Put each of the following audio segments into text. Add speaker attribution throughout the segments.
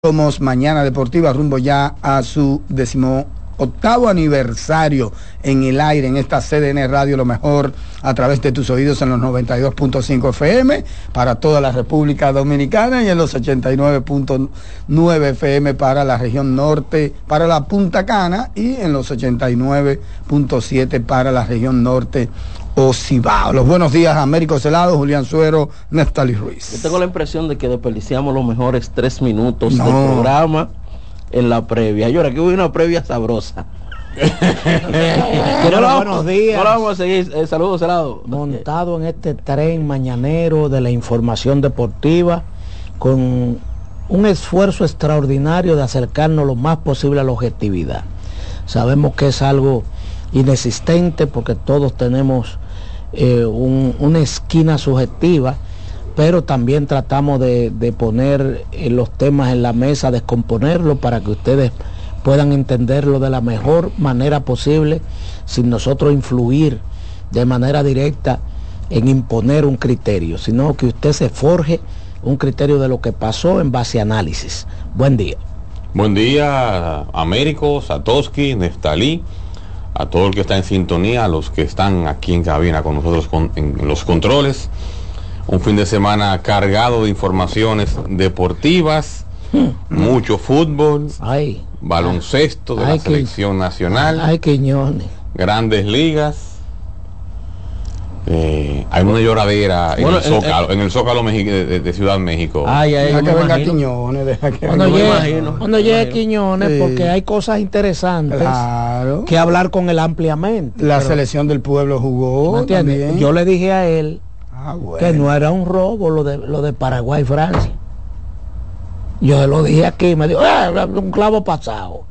Speaker 1: Somos Mañana Deportiva, rumbo ya a su 18º aniversario en el aire, en esta CDN Radio, lo mejor a través de tus oídos en los 92.5 FM para toda la República Dominicana y en los 89.9 FM para la región norte, para la Punta Cana, y en los 89.7 para la región norte o Cibao. Los buenos días a Américo Celado, Julián Suero, Neftali Ruiz.
Speaker 2: Yo tengo la impresión de que desperdiciamos los mejores 3 minutos del programa en la previa. Y ahora que hubo una previa sabrosa.
Speaker 3: Buenos días.
Speaker 2: Ahora vamos a seguir. Saludos, Celado.
Speaker 3: Montado en este tren mañanero de la información deportiva, con un esfuerzo extraordinario de acercarnos lo más posible a la objetividad. Sabemos que es algo inexistente porque todos tenemos una esquina subjetiva, pero también tratamos de poner los temas en la mesa, descomponerlo para que ustedes puedan entenderlo de la mejor manera posible, sin nosotros influir de manera directa en imponer un criterio, sino que usted se forje un criterio de lo que pasó en base a análisis. Buen día.
Speaker 4: Buen día, Américo, Satoshi, Neftali, a todo el que está en sintonía, a los que están aquí en cabina con nosotros en los controles. Un fin de semana cargado de informaciones deportivas, mucho fútbol, baloncesto de la selección nacional,
Speaker 3: Quiñones,
Speaker 4: grandes ligas. Hay una lloradera en el Zócalo de Ciudad México.
Speaker 1: Deja que venga Quiñones,
Speaker 3: cuando llegue Quiñones, porque hay cosas interesantes que hablar con él ampliamente.
Speaker 1: La selección del pueblo jugó también.
Speaker 3: Yo le dije a él que no era un robo lo de Paraguay y Francia. Yo se lo dije aquí, me dijo, un clavo pasado.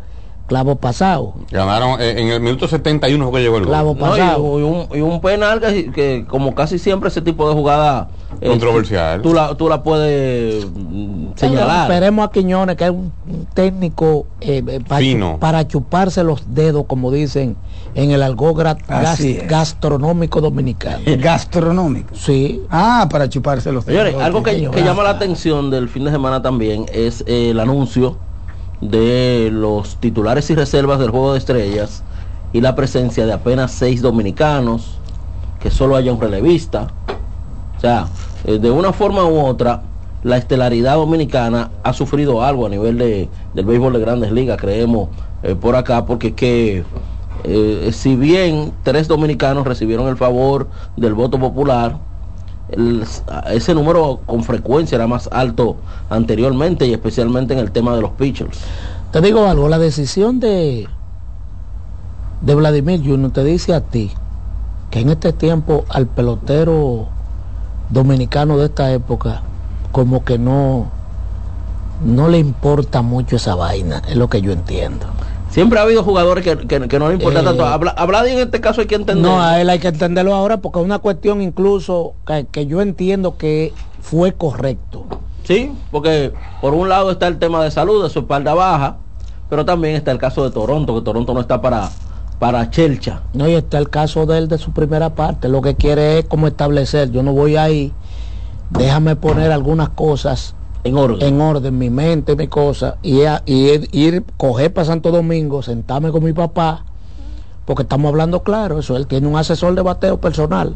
Speaker 4: Ganaron en el minuto 71 que llegó el
Speaker 3: clavo
Speaker 4: gol.
Speaker 3: pasado.
Speaker 2: Y un penal que como casi siempre ese tipo de jugada
Speaker 4: controversial,
Speaker 2: tú la puedes señalar.
Speaker 3: Esperemos a Quiñones, que es un técnico
Speaker 4: fino,
Speaker 3: para chuparse los dedos, como dicen en el argot gastronómico dominicano.
Speaker 1: ¿Gastronómico?
Speaker 3: Sí.
Speaker 1: Para chuparse los dedos.
Speaker 2: Señores, algo que llama la atención del fin de semana también es el anuncio de los titulares y reservas del Juego de Estrellas y la presencia de apenas 6 dominicanos, que solo haya un relevista. O sea, de una forma u otra, la estelaridad dominicana ha sufrido algo a nivel del béisbol de Grandes Ligas, creemos, por acá, porque si bien 3 dominicanos recibieron el favor del voto popular, ese número con frecuencia era más alto anteriormente, y especialmente en el tema de los pitchers.
Speaker 3: Te digo algo, la decisión de Vladimir Jr. te dice a ti que en este tiempo al pelotero dominicano de esta época como que no le importa mucho esa vaina, es lo que yo entiendo.
Speaker 2: Siempre ha habido jugadores que no le importa tanto. A Vladi en este caso hay que entenderlo.
Speaker 3: No, a él hay que entenderlo ahora, porque es una cuestión incluso que yo entiendo que fue correcto.
Speaker 2: Sí, porque por un lado está el tema de salud, de su espalda baja, pero también está el caso de Toronto, que Toronto no está para chelcha.
Speaker 3: No, y está el caso de él de su primera parte. Lo que quiere es como establecer, yo no voy ahí, déjame poner algunas cosas en orden, mi mente, mi cosa, y ir, coger para Santo Domingo, sentarme con mi papá, porque estamos hablando claro, eso, él tiene un asesor de bateo personal.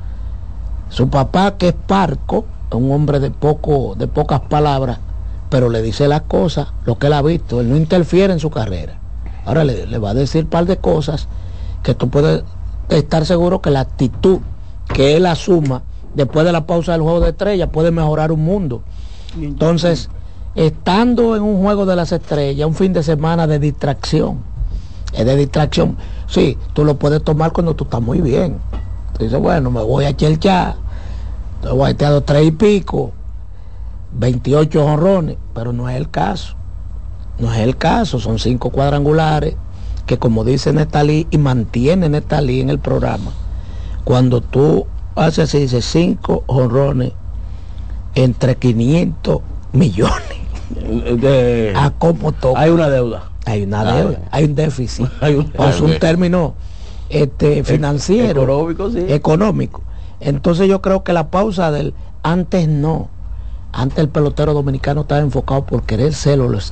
Speaker 3: Su papá, que es parco, es un hombre de pocas palabras, pero le dice las cosas, lo que él ha visto, él no interfiere en su carrera. Ahora le va a decir un par de cosas que tú puedes estar seguro que la actitud que él asuma después de la pausa del Juego de Estrellas puede mejorar un mundo. Entonces, estando en un Juego de las Estrellas, un fin de semana de distracción, sí, tú lo puedes tomar cuando tú estás muy bien. Tú dices, bueno, me voy a chelchar, te voy a echar 3 y pico, 28 jonrones, pero no es el caso, son 5 cuadrangulares, que como dice Neftali y mantiene Neftali en el programa, cuando tú haces así, dice 5 jonrones entre 500 millones. ¿Cómo toca?
Speaker 2: Hay una deuda.
Speaker 3: Hay un déficit. Es un término financiero. Económico. Entonces yo creo que la pausa del antes el pelotero dominicano estaba enfocado por querer serlo,